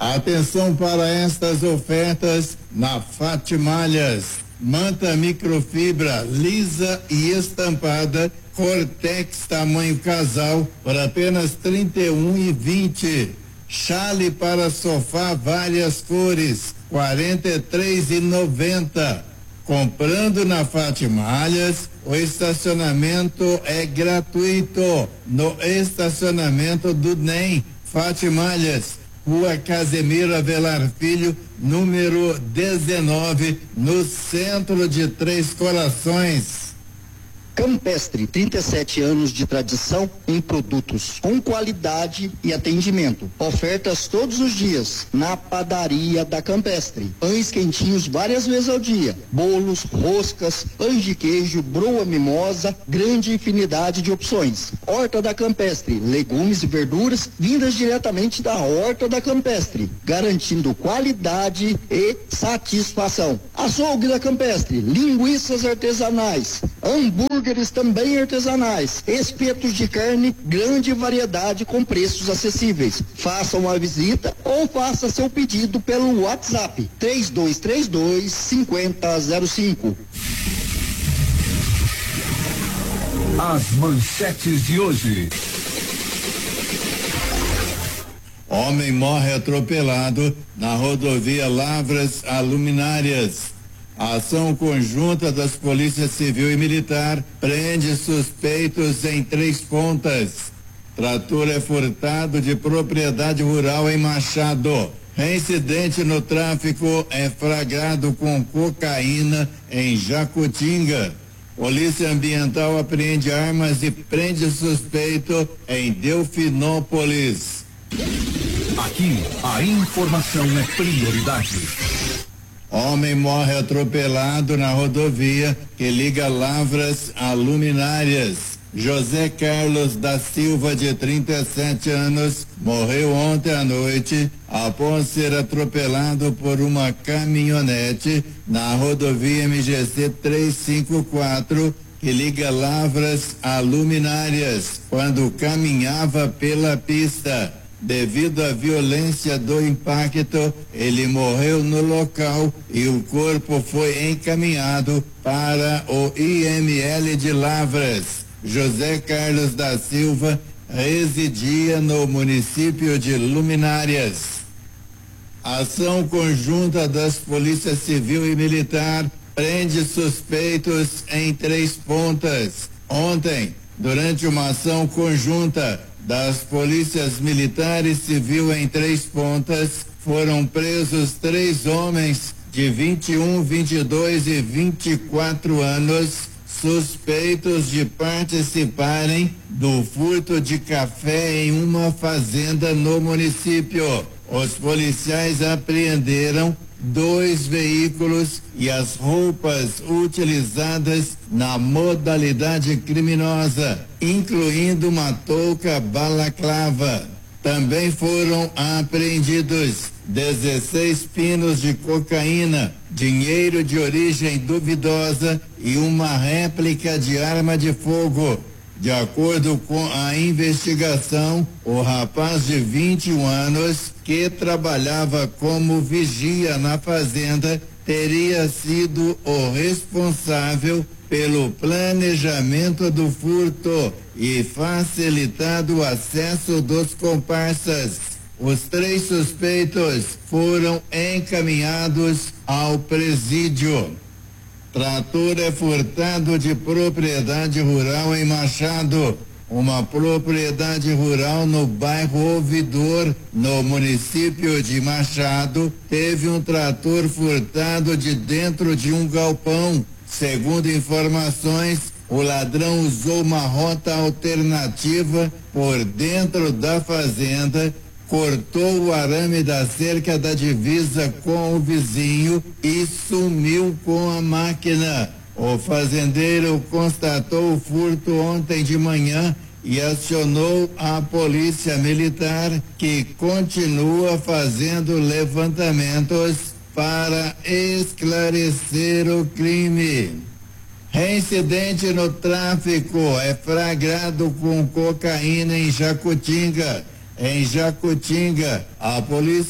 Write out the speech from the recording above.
Atenção para estas ofertas na Fatimalhas. Manta microfibra lisa e estampada Cortex tamanho casal por apenas R$31,20. Chale para sofá várias cores R$43,90. Comprando na Fatimalhas, o estacionamento é gratuito no estacionamento do NEM Fatimalhas, Rua Casemiro Avelar Filho, número 19, no centro de Três Corações. Campestre, 37 anos de tradição em produtos com qualidade e atendimento. Ofertas todos os dias na padaria da Campestre. Pães quentinhos várias vezes ao dia. Bolos, roscas, pães de queijo, broa mimosa, grande infinidade de opções. Horta da Campestre, legumes e verduras vindas diretamente da Horta da Campestre, garantindo qualidade e satisfação. Açougue da Campestre, linguiças artesanais, hambúrgueres também artesanais, espetos de carne, grande variedade com preços acessíveis. Faça uma visita ou faça seu pedido pelo WhatsApp 3232-5005. As manchetes de hoje. Homem morre atropelado na rodovia Lavras a Luminárias. A ação conjunta das polícias civil e militar prende suspeitos em Três Pontas. Trator é furtado de propriedade rural em Machado. Reincidente no tráfico é flagrado com cocaína em Jacutinga. Polícia Ambiental apreende armas e prende suspeito em Delfinópolis. Aqui, a informação é prioridade. Homem morre atropelado na rodovia que liga Lavras a Luminárias. José Carlos da Silva, de 37 anos, morreu ontem à noite após ser atropelado por uma caminhonete na rodovia MGC 354, que liga Lavras a Luminárias, quando caminhava pela pista. Devido à violência do impacto, ele morreu no local e o corpo foi encaminhado para o IML de Lavras. José Carlos da Silva residia no município de Luminárias. Ação conjunta das polícias civil e militar prende suspeitos em Três Pontas. Ontem, durante uma ação conjunta das polícias militar e civil em Três Pontas, foram presos 3 homens de 21, 22 e 24 anos, suspeitos de participarem do furto de café em uma fazenda no município. Os policiais apreenderam 2 veículos e as roupas utilizadas na modalidade criminosa, incluindo uma touca balaclava. Também foram apreendidos 16 pinos de cocaína, dinheiro de origem duvidosa e uma réplica de arma de fogo. De acordo com a investigação, o rapaz de 21 anos, que trabalhava como vigia na fazenda, teria sido o responsável pelo planejamento do furto e facilitado o acesso dos comparsas. Os 3 suspeitos foram encaminhados ao presídio. Trator é furtado de propriedade rural em Machado. Uma propriedade rural no bairro Ouvidor, no município de Machado, teve um trator furtado de dentro de um galpão. Segundo informações, o ladrão usou uma rota alternativa por dentro da fazenda, cortou o arame da cerca da divisa com o vizinho e sumiu com a máquina. O fazendeiro constatou o furto ontem de manhã e acionou a polícia militar, que continua fazendo levantamentos para esclarecer o crime. Reincidente no tráfico é flagrado com cocaína em Jacutinga. Em Jacutinga, a polícia